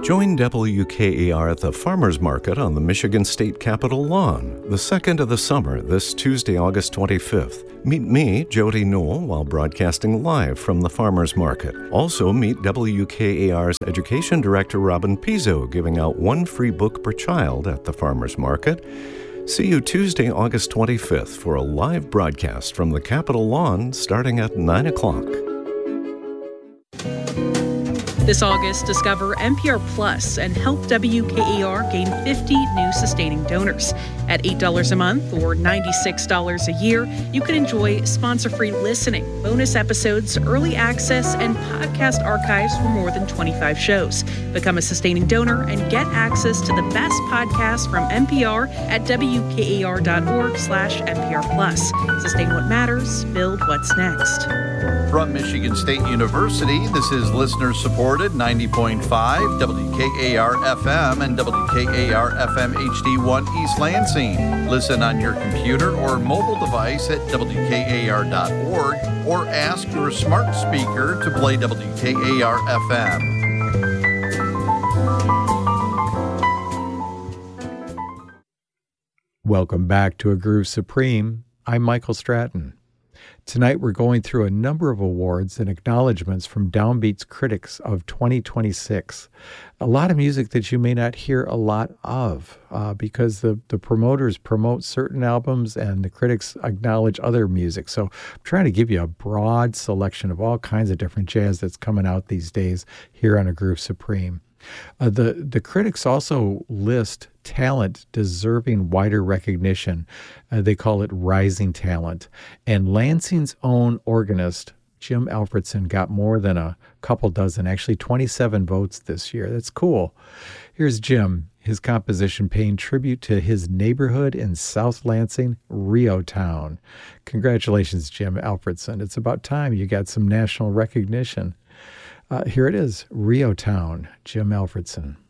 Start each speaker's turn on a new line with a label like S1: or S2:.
S1: Join WKAR at the Farmers Market on the Michigan State Capitol lawn, the second of the summer, this Tuesday, August 25th. Meet me, Jody Newell, while broadcasting live from the Farmers Market. Also meet WKAR's Education Director Robin Pizzo, giving out one free book per child at the Farmers Market. See you Tuesday, August 25th for a live broadcast from the Capitol lawn starting at 9 o'clock.
S2: This August, discover NPR Plus and help WKAR gain 50 new sustaining donors. At $8 a month or $96 a year, you can enjoy sponsor-free listening, bonus episodes, early access, and podcast archives for more than 25 shows. Become a sustaining donor and get access to the best podcasts from NPR at WKAR.org/NPR Plus. Sustain what matters, build what's next.
S3: From Michigan State University, this is listener-supported 90.5 WKAR-FM and WKAR-FM HD1 East Lansing. Listen on your computer or mobile device at WKAR.org or ask your smart speaker to play WKAR-FM.
S4: Welcome back to A Groove Supreme. I'm Michael Stratton. Tonight we're going through a number of awards and acknowledgments from Downbeat's critics of 2026. A lot of music that you may not hear a lot of because the promoters promote certain albums and the critics acknowledge other music. So I'm trying to give you a broad selection of all kinds of different jazz that's coming out these days here on A Groove Supreme. The critics also list talent deserving wider recognition. They call it rising talent. And Lansing's own organist, Jim Alfredson, got more than a couple dozen, actually 27 votes this year. That's cool. Here's Jim, his composition paying tribute to his neighborhood in South Lansing, Rio Town. Congratulations, Jim Alfredson. It's about time you got some national recognition. Here it is, Rio Town, Jim Alfredson.